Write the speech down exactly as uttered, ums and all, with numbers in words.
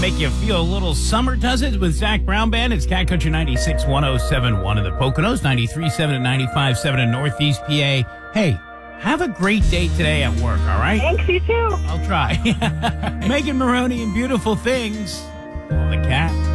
make you feel a little summer, does it? With Zach Brown Band. It's Cat Country ninety-six, one oh seven point one in the Poconos, ninety-three point seven and ninety-five point seven in Northeast P A. Hey, have a great day today at work, all right? Thanks, you too. I'll try. Megan Maroney and Beautiful Things. Oh, the cat.